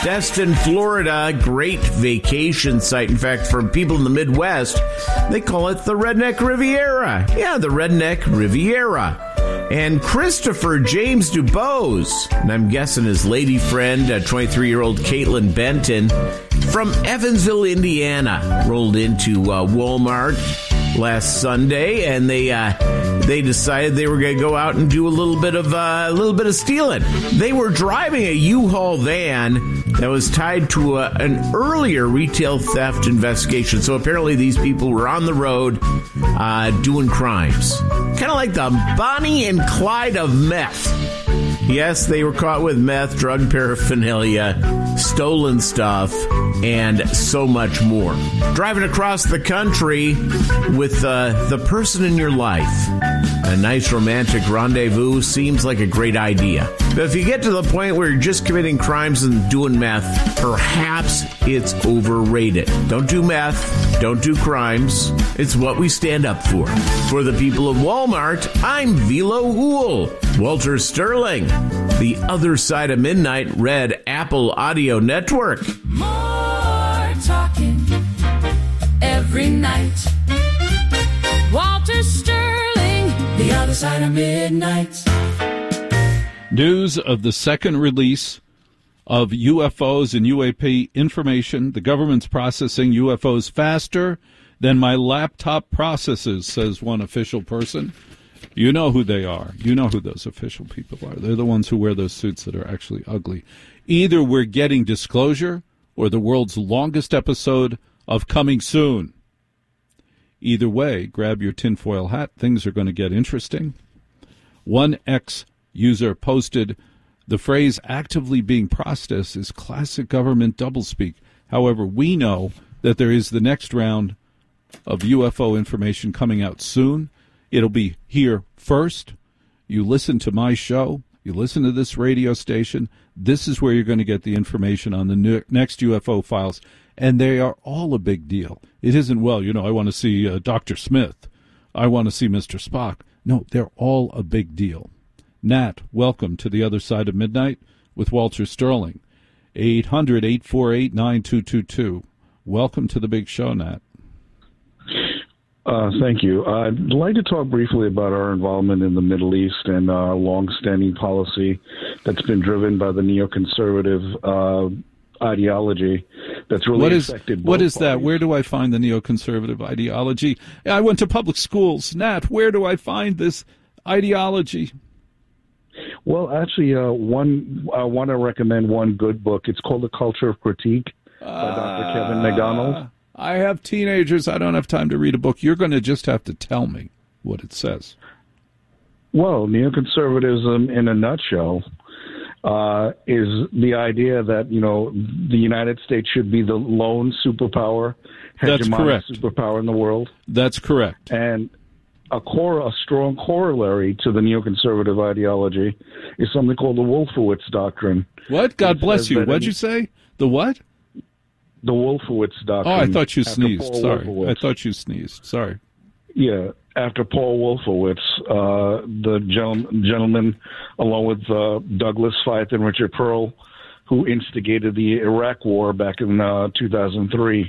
Destin, Florida, great vacation site. In fact, for people in the Midwest, they call it the Redneck Riviera. Yeah, the Redneck Riviera. And Christopher James DuBose, and I'm guessing his lady friend, 23-year-old Caitlin Benton, from Evansville, Indiana, rolled into Walmart last Sunday, and they decided they were going to go out and do a little bit of stealing. They were driving a U-Haul van that was tied to an earlier retail theft investigation. So apparently these people were on the road doing crimes, kind of like the Bonnie and Clyde of meth. Yes, they were caught with meth, drug paraphernalia, stolen stuff, and so much more. Driving across the country with the person in your life. A nice romantic rendezvous seems like a great idea. But if you get to the point where you're just committing crimes and doing meth, perhaps it's overrated. Don't do meth. Don't do crimes. It's what we stand up for. For the people of Walmart, I'm Vilo Hool. Walter Sterling, The Other Side of Midnight, Red Apple Audio Network. More talking every night. Walter Sterling, The Other Side of Midnight. News of the second release of UFOs and UAP information. The government's processing UFOs faster than my laptop processes, says one official person. You know who they are. You know who those official people are. They're the ones who wear those suits that are actually ugly. Either we're getting disclosure or the world's longest episode of Coming Soon. Either way, grab your tinfoil hat. Things are going to get interesting. One ex-user posted, the phrase actively being processed is classic government doublespeak. However, we know that there is the next round of UFO information coming out soon. It'll be here first. You listen to my show. You listen to this radio station. This is where you're going to get the information on the next UFO files. And they are all a big deal. It isn't, well, I want to see Dr. Smith. I want to see Mr. Spock. No, they're all a big deal. Nat, welcome to The Other Side of Midnight with Walter Sterling. 800-848-9222. Welcome to the big show, Nat. Thank you. I'd like to talk briefly about our involvement in the Middle East and our long-standing policy that's been driven by the neoconservative ideology that's really affected both What is parties. that? Where do I find the neoconservative ideology? I went to public schools. Nat, where do I find this ideology? Well, actually, I want to recommend one good book. It's called The Culture of Critique by Dr. Kevin McDonald. I have teenagers. I don't have time to read a book. You're going to just have to tell me what it says. Well, neoconservatism in a nutshell is the idea that, the United States should be the lone superpower, hegemonic superpower in the world. That's correct. And a strong corollary to the neoconservative ideology is something called the Wolfowitz Doctrine. What? God bless you. What'd you say? The what? The Wolfowitz Doctrine. Oh, I thought you sneezed. Sorry. Wolfowitz. I thought you sneezed. Sorry. Yeah. After Paul Wolfowitz, the gentleman, along with Douglas Feith and Richard Pearl, who instigated the Iraq War back in 2003.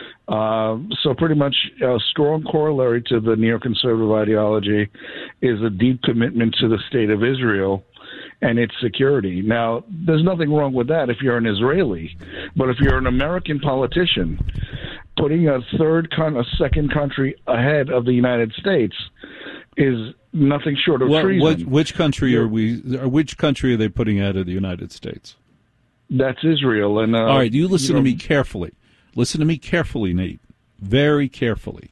So pretty much a strong corollary to the neoconservative ideology is a deep commitment to the state of Israel and its security. Now, there's nothing wrong with that if you're an Israeli, but if you're an American politician, putting a second country ahead of the United States is nothing short of treason. Which country which country are they putting ahead of the United States? That's Israel. And all right, you listen to me carefully. Listen to me carefully, Nate. Very carefully.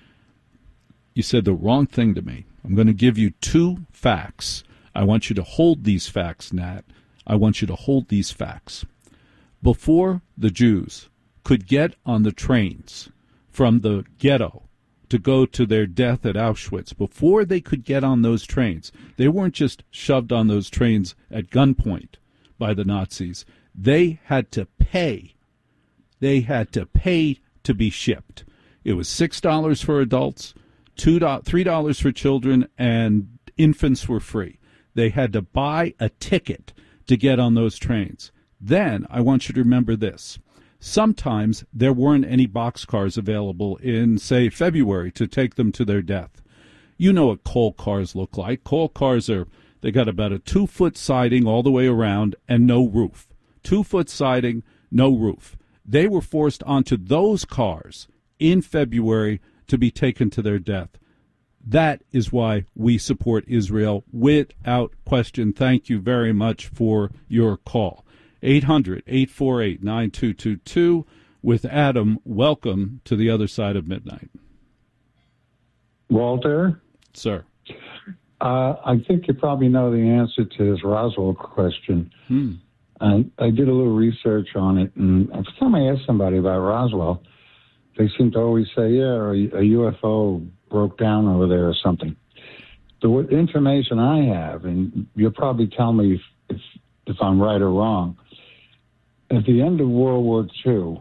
You said the wrong thing to me. I'm going to give you two facts. I want you to hold these facts, Nat. I want you to hold these facts. Before the Jews could get on the trains from the ghetto to go to their death at Auschwitz, before they could get on those trains, they weren't just shoved on those trains at gunpoint by the Nazis. They had to pay. They had to pay to be shipped. It was $6 for adults, $3 for children, and infants were free. They had to buy a ticket to get on those trains. Then I want you to remember this. Sometimes there weren't any boxcars available in, say, February to take them to their death. You know what coal cars look like. Coal cars they got about a 2-foot siding all the way around and no roof. 2-foot siding, no roof. They were forced onto those cars in February to be taken to their death. That is why we support Israel without question. Thank you very much for your call. 800-848-9222 with Adam. Welcome to the other side of midnight. Walter? Sir. I think you probably know the answer to this Roswell question. I did a little research on it, and every time I ask somebody about Roswell, they seem to always say, yeah, a UFO broke down over there or something. The information I have, and you'll probably tell me if I'm right or wrong, at the end of World War II,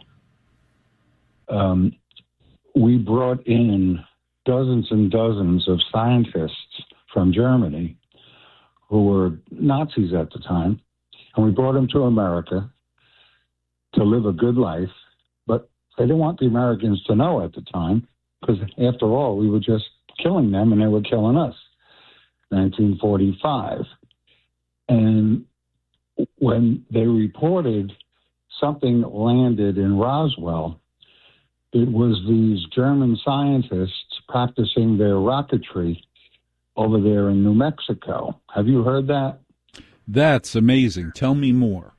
we brought in dozens and dozens of scientists from Germany who were Nazis at the time, and we brought them to America to live a good life, but they didn't want the Americans to know at the time, because after all, we were just killing them and they were killing us. 1945. And when they reported something landed in Roswell, it was these German scientists practicing their rocketry over there in New Mexico. Have you heard that? That's amazing. Tell me more.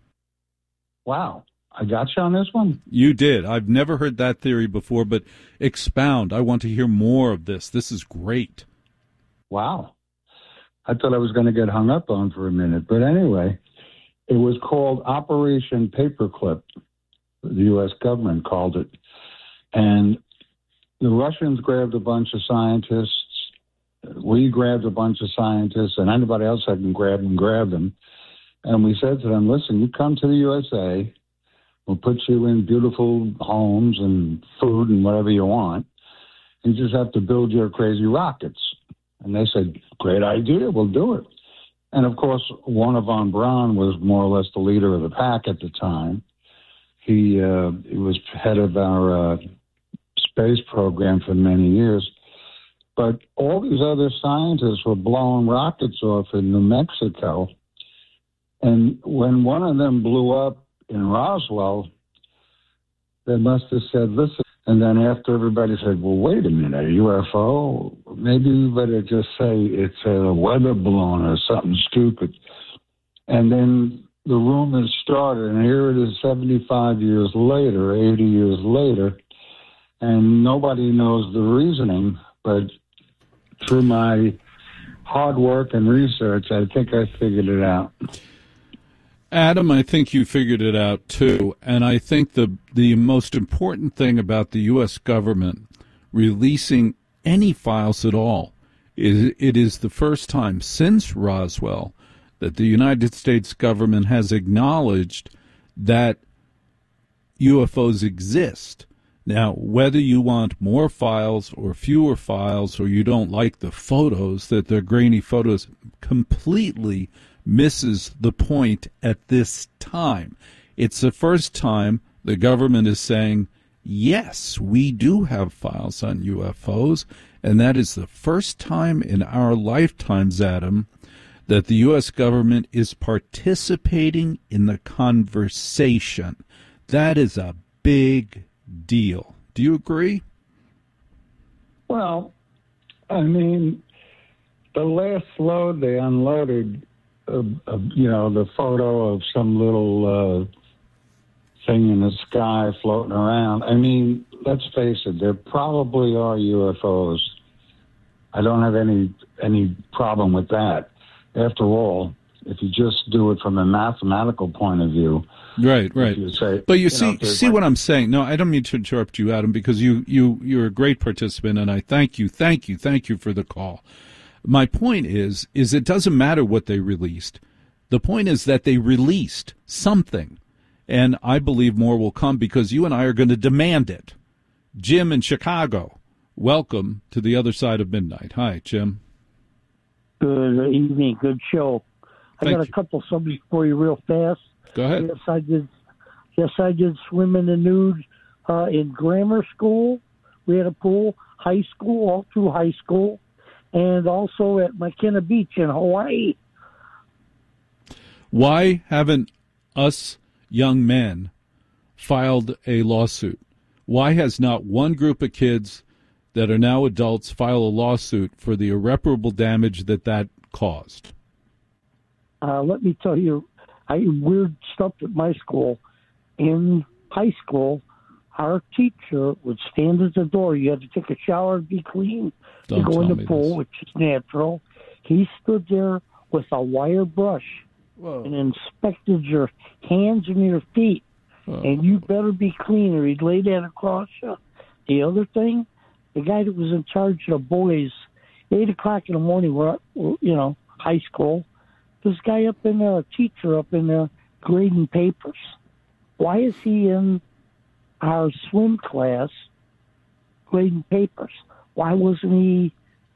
Wow. I got you on this one? You did. I've never heard that theory before, but expound. I want to hear more of this. This is great. Wow. I thought I was going to get hung up on for a minute. But anyway, it was called Operation Paperclip. The U.S. government called it. And the Russians grabbed a bunch of scientists. We grabbed a bunch of scientists, and anybody else that can grab them. And we said to them, listen, you come to the USA, we'll put you in beautiful homes and food and whatever you want. You just have to build your crazy rockets. And they said, great idea, we'll do it. And, of course, Wernher von Braun was more or less the leader of the pack at the time. He was head of our space program for many years. But all these other scientists were blowing rockets off in New Mexico. And when one of them blew up in Roswell, they must have said, listen. And then after everybody said, well, wait a minute, a UFO? Maybe we better just say it's a weather balloon or something stupid. And then the rumors started, and here it is 75 years later, 80 years later, and nobody knows the reasoning, but through my hard work and research, I think I figured it out. Adam, I think you figured it out, too. And I think the most important thing about the U.S. government releasing any files at all is it is the first time since Roswell that the United States government has acknowledged that UFOs exist. Now, whether you want more files or fewer files, or you don't like the photos, that they're grainy photos, completely misses the point at this time. It's the first time the government is saying, yes, we do have files on UFOs, and that is the first time in our lifetimes, Adam, that the U.S. government is participating in the conversation. That is a big deal. Do you agree? Well, I mean, the last load they unloaded, the photo of some little thing in the sky floating around. I mean, let's face it, there probably are UFOs. I don't have any problem with that. After all, if you just do it from a mathematical point of view, right. But you see what I'm saying. No, I don't mean to interrupt you, Adam, because you're a great participant, and I thank you for the call. My point is it doesn't matter what they released. The point is that they released something, and I believe more will come because you and I are going to demand it. Jim in Chicago, welcome to the other side of midnight. Hi, Jim. Good evening. Good show. I got a couple subjects for you real fast. Go ahead. Yes, I did. Yes, I did swim in the nude in grammar school. We had a pool, high school, all through high school, and also at McKenna Beach in Hawaii. Why haven't us young men filed a lawsuit? Why has not one group of kids that are now adults file a lawsuit for the irreparable damage that caused? Let me tell you, weird stuff at my school. In high school, our teacher would stand at the door. You had to take a shower and be clean to go in the pool, which is natural. He stood there with a wire brush and inspected your hands and your feet. And you better be clean, or he'd lay that across you. The other thing, the guy that was in charge of the boys, 8 o'clock in the morning, we're up, high school. This guy up in there, a teacher up in there, grading papers. Why is he in our swim class grading papers? Why wasn't he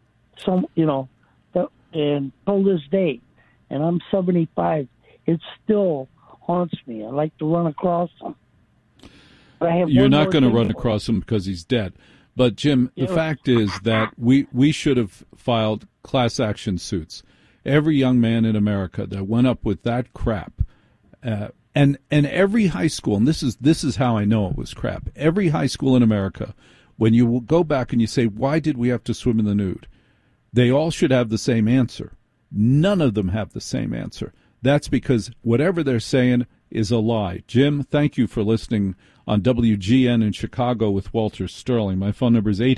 and till this day, and I'm 75, it still haunts me. I like to run across him. You're not going to run across him because he's dead. But, Jim, the fact is that we should have filed class action suits. Every young man in America that went up with that crap, and every high school, and this is how I know it was crap, every high school in America, when you go back and you say, why did we have to swim in the nude? They all should have the same answer. None of them have the same answer. That's because whatever they're saying is a lie. Jim, thank you for listening on WGN in Chicago with Walter Sterling. My phone number is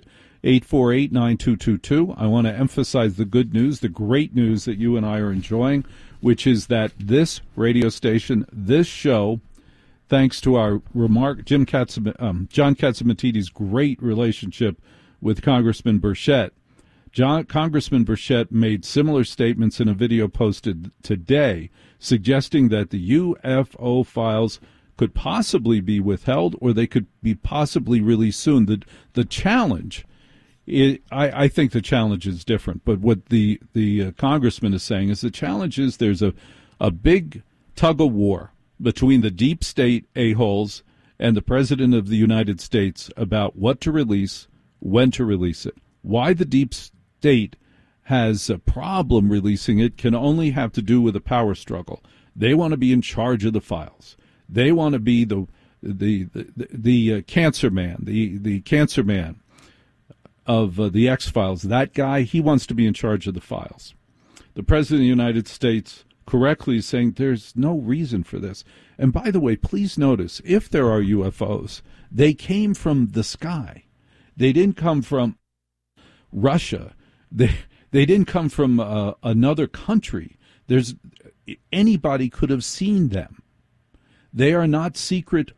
800-848-9222. I want to emphasize the good news, the great news that you and I are enjoying, which is that this radio station, this show, thanks to our John Catsimatidis' great relationship with Congressman Burchett. Congressman Burchett made similar statements in a video posted today, suggesting that the UFO files could possibly be withheld or they could be possibly released soon. The challenge, I think the challenge is different, but what the congressman is saying is the challenge is there's a big tug of war between the deep state a-holes and the President of the United States about what to release, when to release it. Why the deep state has a problem releasing it can only have to do with a power struggle. They want to be in charge of the files. They want to be the cancer man, the cancer man of the X-Files. That guy, he wants to be in charge of the files. The President of the United States correctly is saying there's no reason for this. And by the way, please notice, if there are UFOs, they came from the sky. They didn't come from Russia. They didn't come from another country. Anybody could have seen them. They are not secret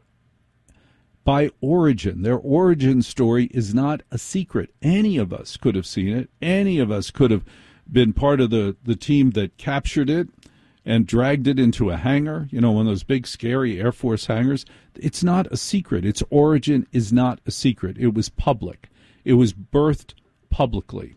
by origin. Their origin story is not a secret. Any of us could have seen it. Any of us could have been part of the team that captured it and dragged it into a hangar, one of those big, scary Air Force hangars. It's not a secret. Its origin is not a secret. It was public. It was birthed publicly.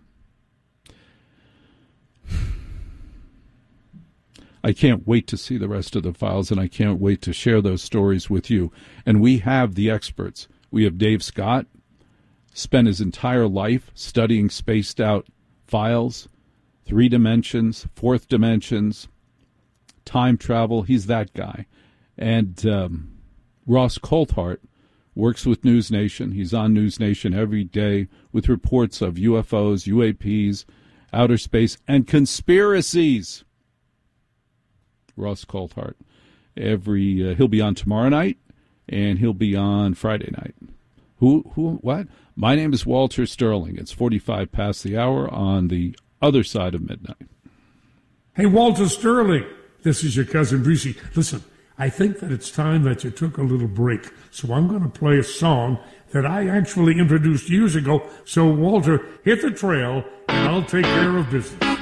I can't wait to see the rest of the files, and I can't wait to share those stories with you. And we have the experts. We have Dave Scott, spent his entire life studying spaced-out files, 3 dimensions, 4th dimensions, time travel. He's that guy. And Ross Coulthart works with News Nation. He's on News Nation every day with reports of UFOs, UAPs, outer space, and conspiracies. Ross Coulthart. He'll be on tomorrow night, and he'll be on Friday night. What? My name is Walter Sterling. It's 45 past the hour on the other side of midnight. Hey, Walter Sterling. This is your cousin Brucey. Listen, I think that it's time that you took a little break. So I'm going to play a song that I actually introduced years ago. So, Walter, hit the trail, and I'll take care of business.